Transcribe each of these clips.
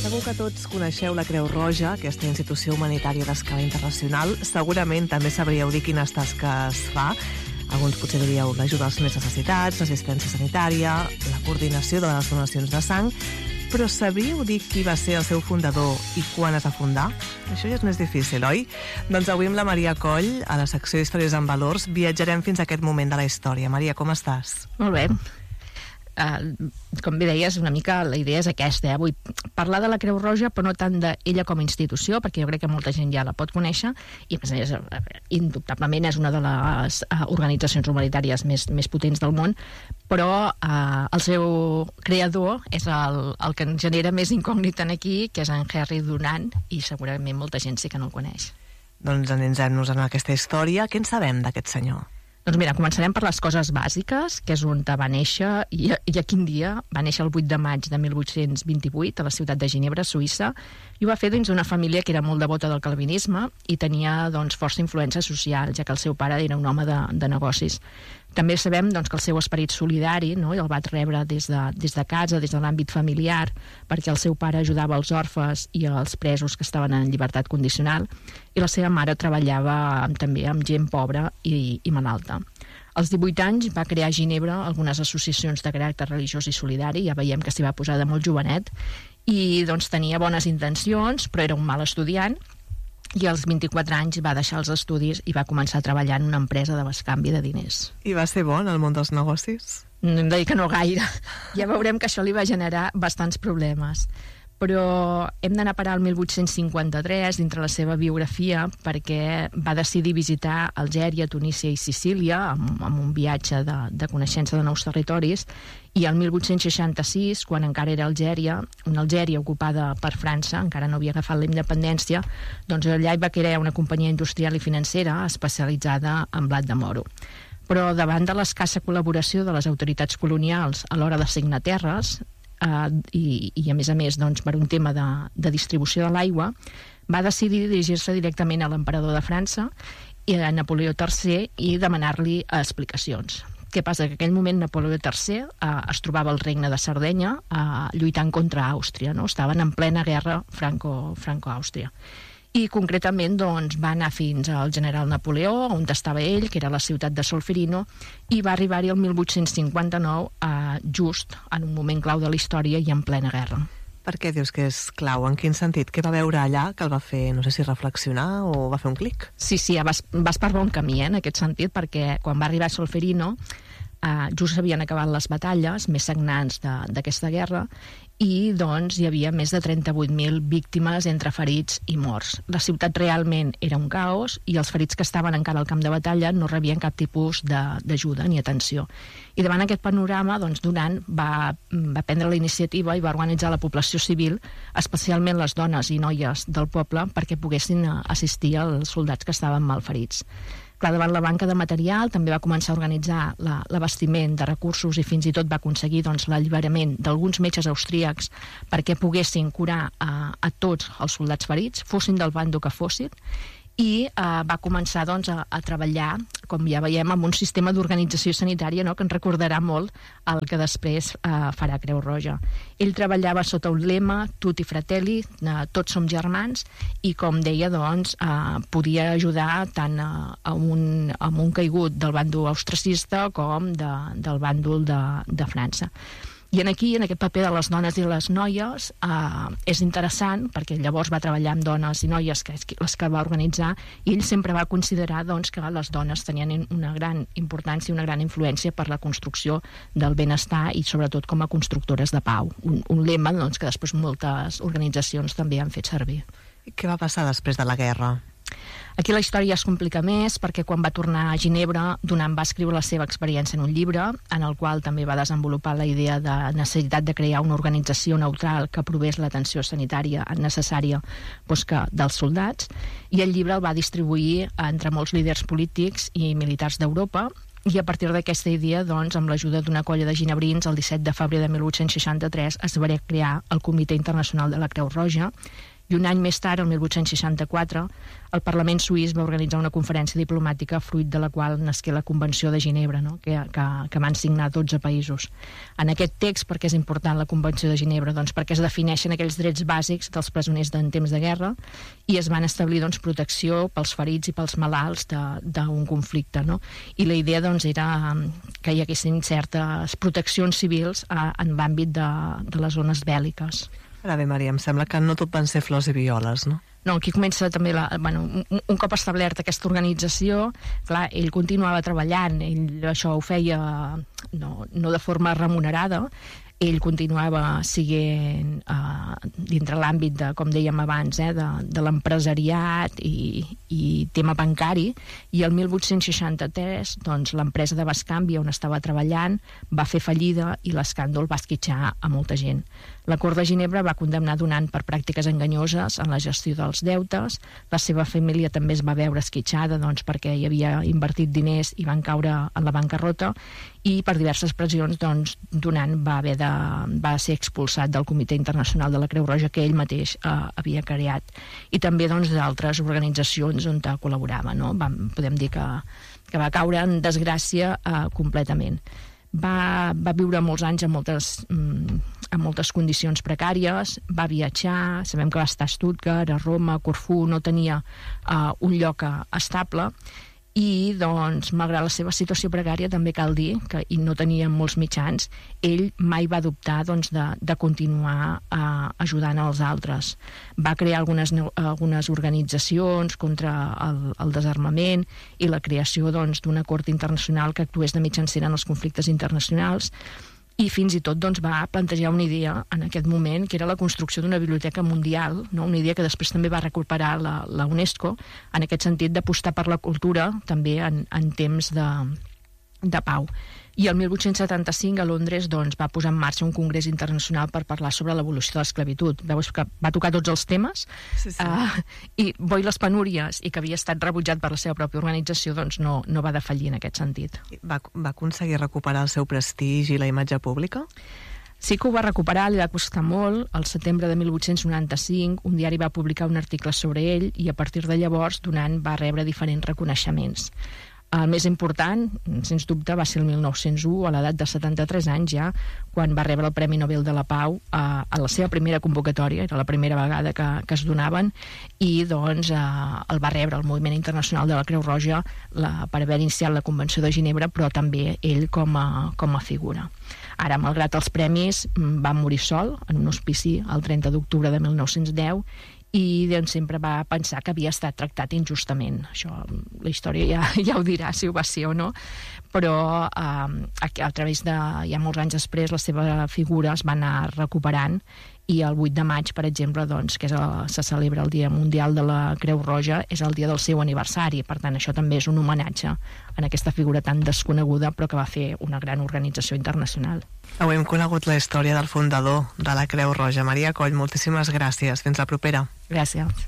Segur que tots coneixeu la Creu Roja, aquesta institució humanitària d'escala internacional. Segurament també sabríeu dir quines tasques fa. Alguns potser diríeu l'ajuda als més necessitats, l'assistència sanitària, la coordinació de les donacions de sang. Però sabíeu dir qui va ser el seu fundador i quan es va fundar? Això ja és més difícil, oi? Doncs avui amb la Maria Coll, a la secció d'Històries en Valors, viatjarem fins a aquest moment de la història. Maria, com estàs? Molt bé. Com bé deies, una mica la idea és aquesta, Vull parlar de la Creu Roja, però no tant d'ella com a institució, perquè jo crec que molta gent ja la pot conèixer, i a més, indubtablement és una de les organitzacions humanitàries més potents del món, però el seu creador és el que ens genera més incògnita aquí, que és en Henry Dunant, i segurament molta gent sí que no el coneix. Doncs endinsem-nos en aquesta història. Què en sabem d'aquest senyor? Doncs mira, començarem per les coses bàsiques, que és on va néixer i a quin dia. Va néixer el 8 de maig de 1828 a la ciutat de Ginebra, Suïssa, i ho va fer dins d'una família que era molt devota del calvinisme i tenia força influència social, ja que el seu pare era un home de negocis. També sabem que el seu esperit solidari el va rebre des de casa, des de l'àmbit familiar, perquè el seu pare ajudava els orfes i els presos que estaven en llibertat condicional, i la seva mare treballava també amb gent pobra i malalta. Als 18 anys va crear a Ginebra algunes associacions de caràcter religiós i solidari, ja veiem que s'hi va posar de molt jovenet, i tenia bones intencions, però era un mal estudiant, i als 24 anys va deixar els estudis i va començar a treballar en una empresa de bescanvi de diners. I va ser bo en el món dels negocis? No hem de dir que no gaire. Ja veurem que això li va generar bastants problemes. Però hem d'anar a parar al 1853 dintre la seva biografia, perquè va decidir visitar Algèria, Tunísia i Sicília amb un viatge de coneixença de nous territoris, i el 1866, quan encara era Algèria, una Algèria ocupada per França, encara no havia agafat la independència, allà hi va crear una companyia industrial i financera especialitzada en blat de moro. Però davant de l'escassa col·laboració de les autoritats colonials a l'hora de signar terres, i a més per un tema de distribució de l'aigua, va decidir dirigir-se directament a l'emperador de França i a Napoleó III i demanar-li explicacions. Què passa? Que en aquell moment Napoleó III es trobava al regne de Sardenya lluitant contra Àustria, estaven en plena guerra franco-àustria. I concretament va anar fins al general Napoleó, on estava ell, que era la ciutat de Solferino, i va arribar-hi el 1859 just en un moment clau de la història i en plena guerra. Per què dius que és clau? En quin sentit? Què va veure allà que el va fer, no sé si reflexionar o va fer un clic? Sí, vas per bon camí, en aquest sentit, perquè quan va arribar a Solferino just s'havien acabat les batalles més sagnants d'aquesta guerra, i hi havia més de 38.000 víctimes entre ferits i morts. La ciutat realment era un caos i els ferits que estaven encara al camp de batalla no rebien cap tipus d'ajuda ni atenció. I davant aquest panorama, Dunant va prendre la iniciativa i va organitzar la població civil, especialment les dones i noies del poble, perquè poguessin assistir als soldats que estaven malferits. Clar, davant la manca de material també va començar a organitzar l'abastiment de recursos i fins i tot va aconseguir l'alliberament d'alguns metges austríacs perquè poguessin curar a tots els soldats ferits, fossin del bàndol que fossin, i va començar a treballar, com ja veiem, amb un sistema d'organització sanitària que ens recordarà molt el que després farà Creu Roja. Ell treballava sota un lema, tutti fratelli, tots som germans, i com deia, podia ajudar tant a un caigut del bàndol austracista com del bàndol de França. I aquí, en aquest paper de les dones i les noies, és interessant, perquè llavors va treballar amb dones i noies, que és les que va organitzar, i ell sempre va considerar que les dones tenien una gran importància i una gran influència per la construcció del benestar i sobretot com a constructores de pau. Un lema que després moltes organitzacions també han fet servir. I què va passar després de la guerra? Aquí la història es complica més perquè quan va tornar a Ginebra, Dunant va escriure la seva experiència en un llibre, en el qual també va desenvolupar la idea de necessitat de crear una organització neutral que provés l'atenció sanitària necessària dels soldats, i el llibre el va distribuir entre molts líders polítics i militars d'Europa, i a partir d'aquesta idea, amb l'ajuda d'una colla de ginebrins, el 17 de febrer de 1863 es va crear el Comitè Internacional de la Creu Roja, I un any més tard, el 1864, el Parlament suís va organitzar una conferència diplomàtica fruit de la qual nasqué la Convenció de Ginebra, no? que van signar 12 països. En aquest text, per què és important la Convenció de Ginebra? Doncs perquè es defineixen aquells drets bàsics dels presoners en temps de guerra i es van establir protecció pels ferits i pels malalts d'un conflicte. No? I la idea era que hi haguessin certes proteccions civils en l'àmbit de les zones bèl·liques. Ara bé, Maria, em sembla que no tot van ser flors i violes, no? No, aquí comença també, un cop establerta aquesta organització, clar, ell continuava treballant, ell això ho feia no de forma remunerada, ell continuava siguent dintre l'àmbit de, com dèiem abans, de l'empresariat i tema bancari, i el 1863 doncs, l'empresa de Bascanvi on estava treballant va fer fallida i l'escàndol va esquitxar a molta gent. La Cort de Ginebra va condemnar donant per pràctiques enganyoses en la gestió dels deutes. La seva família també es va veure esquitxada perquè hi havia invertit diners i van caure en la bancarrota, i per diverses pressions donant va ser expulsat del Comitè Internacional de la Creu Roja que ell mateix havia creat, i també d'altres organitzacions on col·laborava. No? Podem dir que va caure en desgràcia completament. Va viure molts anys en moltes condicions precàries, va viatjar, sabem que va estar a Stuttgart, a Roma, a Corfú, no tenia un lloc estable, i malgrat la seva situació precària també cal dir que i no tenia molts mitjans, ell mai va dubtar de continuar ajudant als altres. Va crear algunes organitzacions contra el desarmament i la creació d'una cort internacional que actués de mitjancera en els conflictes internacionals, i fins i tot va plantejar una idea en aquest moment, que era la construcció d'una biblioteca mundial, no? Una idea que després també va recuperar la UNESCO, en aquest sentit d'apostar per la cultura també en temps de pau. I el 1875 a Londres va posar en marxa un congrés internacional per parlar sobre l'evolució de l'esclavitud. Veus que va tocar tots els temes, sí. I bo i les penúries, i que havia estat rebutjat per la seva pròpia organització, no va defallir en aquest sentit. Va aconseguir recuperar el seu prestigi i la imatge pública? Sí que ho va recuperar, li va costar molt. Al setembre de 1895 un diari va publicar un article sobre ell i a partir de llavors va rebre diferents reconeixements. El més important, sens dubte, va ser el 1901, a l'edat de 73 anys ja, quan va rebre el Premi Nobel de la Pau a la seva primera convocatòria, era la primera vegada que es donaven, i el va rebre el Moviment Internacional de la Creu Roja per haver iniciat la Convenció de Ginebra, però també ell com a figura. Ara, malgrat els premis, va morir sol en un hospici el 30 d'octubre de 1910, i sempre va pensar que havia estat tractat injustament. Això, la història ja ho dirà si ho va ser o no, però a través de, ja molts anys després, la seva figura es va anar recuperant, i el 8 de maig, per exemple, que se celebra el Dia Mundial de la Creu Roja, és el dia del seu aniversari. Per tant, això també és un homenatge en aquesta figura tan desconeguda, però que va fer una gran organització internacional. Avui hem conegut la història del fundador de la Creu Roja. Maria Coll, moltíssimes gràcies. Fins la propera. Gràcies.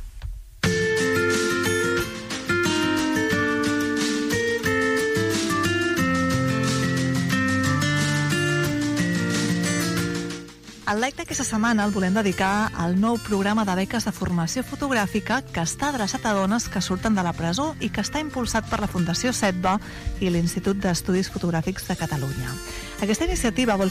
El like d'aquesta setmana el volem dedicar al nou programa de beques de formació fotogràfica que està adreçat a dones que surten de la presó i que està impulsat per la Fundació SETBA i l'Institut d'Estudis Fotogràfics de Catalunya. Aquesta iniciativa vol